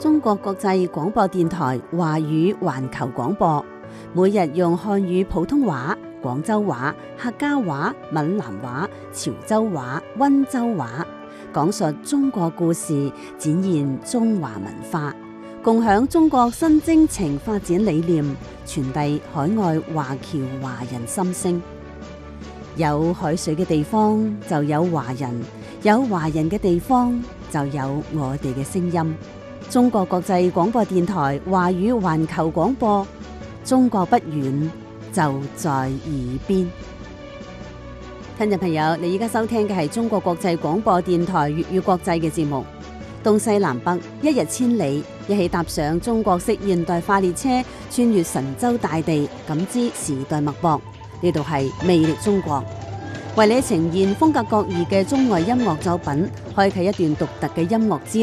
中國國際廣播電台華語環球廣播，每日用漢語普通話、廣州話、客家話、閩南話、潮州話、溫州話，講述中國故事，展現中華文化，共享中國新征程發展理念，傳遞海外華僑華人心聲。有海水嘅地方就有華人，有華人嘅地方就有我哋嘅聲音。中國國際廣播電台華語環球廣播，中國不遠，就在耳邊。聽眾朋友，你依家收聽嘅係中國國際廣播電台粵語國際嘅節目。東西南北，一日千里，一起踏上中國式現代化列車，穿越神州大地，感知時代脈搏。呢度係魅力中國，為你呈現風格各異嘅中外音樂作品，開啟一段獨特嘅音樂之